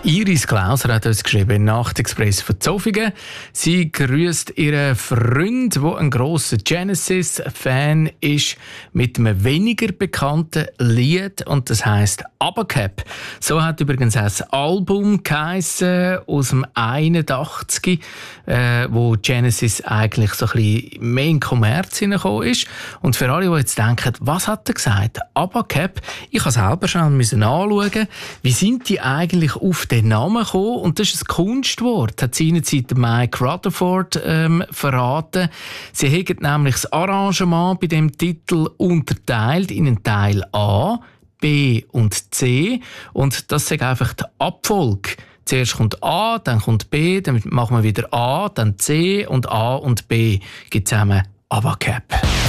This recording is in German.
Iris Klauser hat uns geschrieben, Nachtexpress von Zofingen. Sie grüßt ihren Freund, der ein grosser Genesis-Fan ist, mit einem weniger bekannten Lied, und das heisst Abacab. So hat übrigens auch das Album geheissen, aus dem 81, wo Genesis eigentlich so ein bisschen mehr in Kommerz hineingekommen ist. Und für alle, die jetzt denken, was hat er gesagt? Abacab. Ich habe selber schon anschauen, wie sind die eigentlich auf den Namen gekommen? Und das ist ein Kunstwort, hat seinerzeit Mike Rutherford verraten. Sie haben nämlich das Arrangement bei dem Titel unterteilt in einen Teil A, B und C. Und das ist einfach die Abfolge. Zuerst kommt A, dann kommt B, dann machen wir wieder A, dann C und A und B gibt zusammen Abacab.